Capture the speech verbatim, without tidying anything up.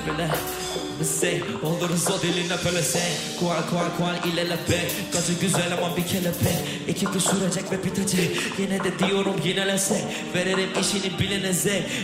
bile Say, oluruz o diline böyle sen Kual kual kual ilelebe Gazı güzel ama bir kelebek İki gün sürecek ve bitecek Yine de diyorum yinelese Veririm işini bilene zevk